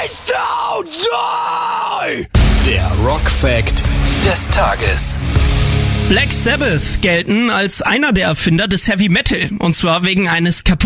Please don't die! Der Rock Fact des Tages. Black Sabbath gelten als einer der Erfinder des Heavy Metal, und zwar wegen eines